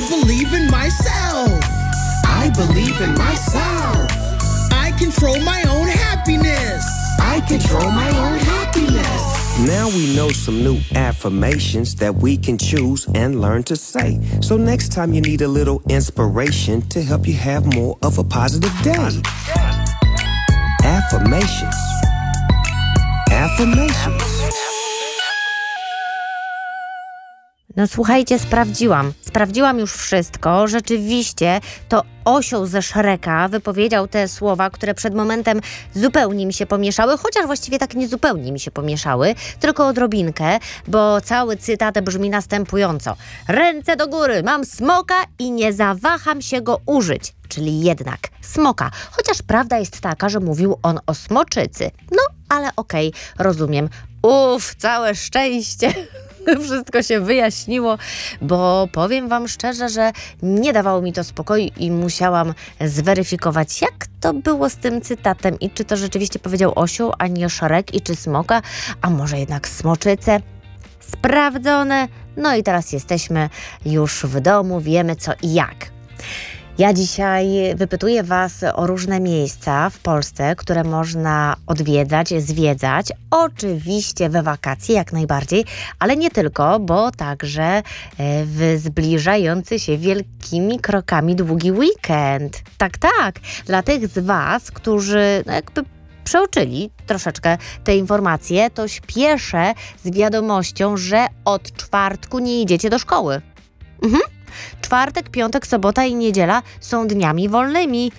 believe in myself. I believe in myself. I control my own happiness. I control my own happiness. Now we know some new affirmations that we can choose and learn to say. So next time you need a little inspiration to help you have more of a positive day. Affirmations. Affirmations. No słuchajcie, sprawdziłam już wszystko. Rzeczywiście to osioł ze Shreka wypowiedział te słowa, które przed momentem zupełnie mi się pomieszały, chociaż właściwie tak niezupełnie mi się pomieszały, tylko odrobinkę, bo cały cytat brzmi następująco. Ręce do góry, mam smoka i nie zawaham się go użyć. Czyli jednak smoka. Chociaż prawda jest taka, że mówił on o smoczycy. No, ale okej, rozumiem. Całe szczęście. Wszystko się wyjaśniło, bo powiem wam szczerze, że nie dawało mi to spokoju i musiałam zweryfikować, jak to było z tym cytatem i czy to rzeczywiście powiedział osioł, a nie Shrek i czy smoka, a może jednak smoczyce. Sprawdzone. No i teraz jesteśmy już w domu, wiemy co i jak. Ja dzisiaj wypytuję Was o różne miejsca w Polsce, które można odwiedzać, zwiedzać. Oczywiście we wakacje jak najbardziej, ale nie tylko, bo także w zbliżający się wielkimi krokami długi weekend. Tak. Dla tych z Was, którzy jakby przeoczyli troszeczkę te informacje, to śpieszę z wiadomością, że od czwartku nie idziecie do szkoły. Czwartek, piątek, sobota i niedziela są dniami wolnymi.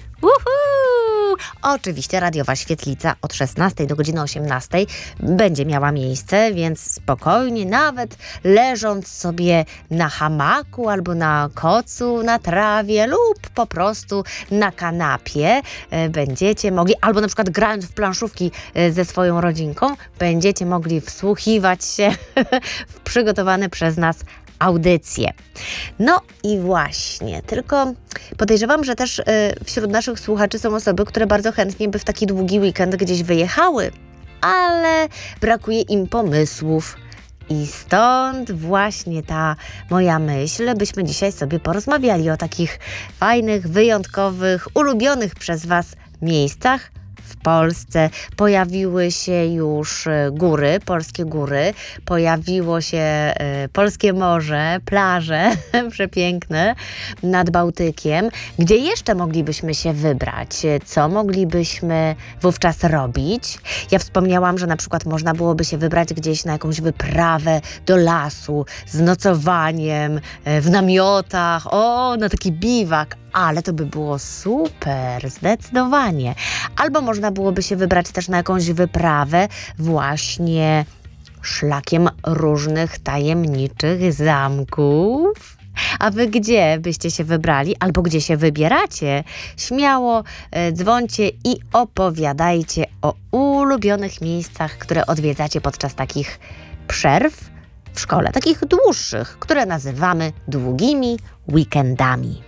Oczywiście radiowa świetlica od 16 do godziny 18 będzie miała miejsce, więc spokojnie, nawet leżąc sobie na hamaku albo na kocu, na trawie lub po prostu na kanapie będziecie mogli, albo na przykład grając w planszówki ze swoją rodzinką, będziecie mogli wsłuchiwać się w przygotowane przez nas audycje. No i właśnie, tylko podejrzewam, że też wśród naszych słuchaczy są osoby, które bardzo chętnie by w taki długi weekend gdzieś wyjechały, ale brakuje im pomysłów. I stąd właśnie ta moja myśl, byśmy dzisiaj sobie porozmawiali o takich fajnych, wyjątkowych, ulubionych przez Was miejscach w Polsce. Pojawiły się już góry, polskie góry, pojawiło się polskie morze, plaże przepiękne nad Bałtykiem. Gdzie jeszcze moglibyśmy się wybrać? Co moglibyśmy wówczas robić? Ja wspomniałam, że na przykład można byłoby się wybrać gdzieś na jakąś wyprawę do lasu z nocowaniem, w namiotach, na taki biwak. Ale to by było super, zdecydowanie. Albo można byłoby się wybrać też na jakąś wyprawę właśnie szlakiem różnych tajemniczych zamków. A wy gdzie byście się wybrali? Albo gdzie się wybieracie? Śmiało dzwońcie i opowiadajcie o ulubionych miejscach, które odwiedzacie podczas takich przerw w szkole, takich dłuższych, które nazywamy długimi weekendami.